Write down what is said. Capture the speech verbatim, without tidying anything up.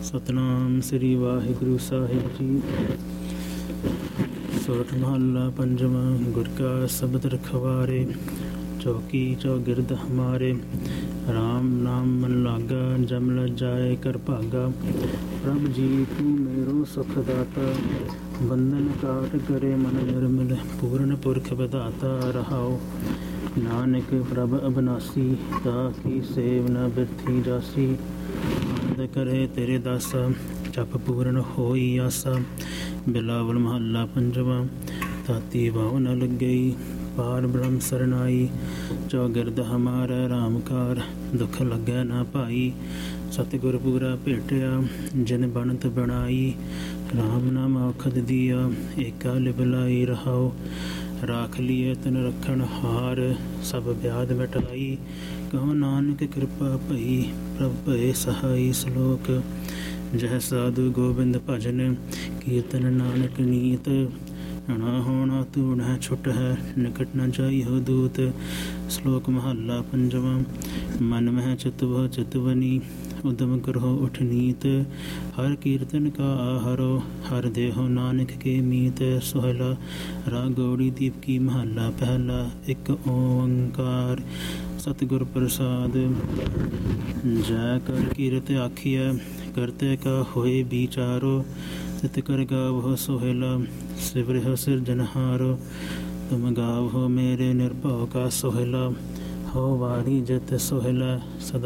ਸਤਨਾਮ ਸ੍ਰੀ ਵਾਹਿਗੁਰੂ ਸਾਹਿਬ ਜੀ। ਸੋਰਠ ਮਹੱਲਾ ਪੰਜਵਾਂ। ਗੁਰ ਕਾ ਸ਼ਬਦ ਰਖਵਾਰੇ, ਚੌਕੀ ਚੌਗਿਰਦ ਹਮਾਰੇ। ਰਾਮ ਨਾਮ ਮਨ ਲਾਗਾ, ਜਮ ਲ ਜਾਏ ਕਰ ਭਾਗਾ। ਪ੍ਰਭ ਜੀ ਤੂੰ ਮੇਰੋ ਸੁਖ ਦਾਤਾ, ਬੰਧਨ ਕਾਟ ਕਰੇ ਮਨ ਨਿਰਮਲ। ਪੂਰਨ ਪੁਰਖ ਵਿਧਾਤਾ ਰਹਾਓ, ਨਾਨਕ ਪ੍ਰਭ ਅਬਨਾਸੀ। ਤਾ ਕੀ ਸੇਵ ਨ ਬਿਰਥੀ ਜਾਸੀ, ਆਨੰਦ ਕਰੇ ਤੇਰੇ ਦਾਸਾ। ਜਪ ਪੂਰਨ ਹੋਈ ਆਸਾ। ਬਿਲਾਵਲ ਮਹੱਲਾ ਪੰਜਵਾਂ। ਤਾਤੀ ਵਾਹ ਨ ਲੱਗਈ, ਪਾਰ ਬ੍ਰਹਮ ਸਰਨਾਈ। ਚੌਗਿਰਦ ਹਮਾਰਾ ਰਾਮਕਾਰ, ਦੁੱਖ ਲੱਗੈ ਨਾ ਭਾਈ। ਸਤਿਗੁਰ ਪੂਰਾ ਭੇਟਿਆ, ਜਿਨ ਬਣਤ ਬਣਾਈ। ਰਾਮ ਨਾਮ ਔਖਦ ਦੀਆ, ਏਕਾ ਲਿਵਲਾਈ ਰਹਾਓ। ਰਾਖ ਲੀਏ ਤਨ ਰੱਖਣ ਹਾਰ, ਸਭ ਵਿਆਦ ਮਿਟਾਈ। ਕਹੋ ਨਾਨਕ ਕਿਰਪਾ ਭਈ, ਪ੍ਰਭ ਭਏ ਸਹਾਈ। ਸ਼ਲੋਕ। ਜਹ ਸਾਧੂ ਗੋਬਿੰਦ ਭਜਨ, ਕੀਰਤਨ ਨਾਨਕ ਨੀਤ। ਨਾ ਹੋਣਾ ਤੂੰ ਨ ਛੁਟ ਹੈ, ਨਿਕਟ ਨ ਜਾਈ ਹੋ ਦੂਤ। ਸ਼ਲੋਕ ਮਹੱਲਾ ਪੰਜਵਾਂ। ਮਨ ਮਹਿ ਚਿਤਵ ਚਿਤਵਨੀ, ਉਦਮ ਕਰੋ ਉਠ ਨੀਤ। ਹਰ ਕੀਰਤਨ ਕਾ ਆਹਰੋ, ਹਰ ਦੇਹੋ ਨਾਨਕ ਕੇ ਮੀਤ। ਸੁਹਲਾ। ਰਾਗ ਗੌੜੀ ਦੀਪ ਕੀ ਮਹੱਲਾ ਪਹਿਲਾ। ਇੱਕ ਓੰਕਾਰ ਸਤਿਗੁਰ ਪ੍ਰਸਾਦ। ਜੈ ਕਰ ਕੀਰਤ ਆਖੀਐ, ਕਰਤੇ ਕਾ ਹੋਏ ਵਿਚਾਰੋ। ਤਿਤ ਕਰ ਗਾਵਹੁ ਸੁਹੇਲਾ, ਸਿਵਰਿਹੁ ਸਿਰਜਨਹਾਰੋ। ਤੁਮ ਗਾਵਹੁ ਮੇਰੇ ਨਿਰਭਉ ਕਾ ਸੁਹੇਲਾ, ਹੋ ਵਾਰੀ ਜਿਤ ਸੁਹੇਲਾ। ਸਦਾ